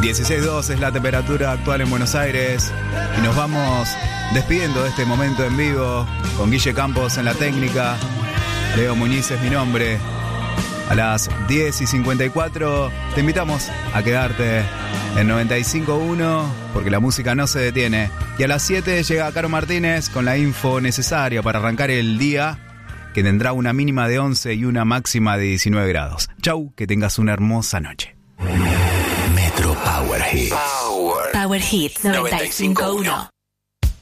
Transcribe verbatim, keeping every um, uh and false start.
dieciséis punto dos es la temperatura actual en Buenos Aires. Y nos vamos despidiendo de este momento en vivo con Guille Campos en la técnica. Leo Muñiz es mi nombre. A las diez y cincuenta y cuatro te invitamos a quedarte en noventa y cinco punto uno porque la música no se detiene. Y a las siete llega Caro Martínez con la info necesaria para arrancar el día, que tendrá una mínima de once y una máxima de diecinueve grados. Chau, que tengas una hermosa noche. Metro Power Hits. Power, Power Hits noventa y cinco punto uno.